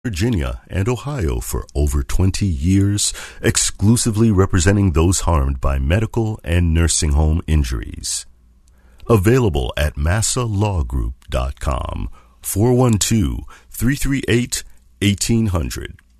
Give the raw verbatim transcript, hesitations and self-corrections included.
Virginia and Ohio for over twenty years, exclusively representing those harmed by medical and nursing home injuries. Available at massa law group dot com, four one two, three three eight, one eight hundred.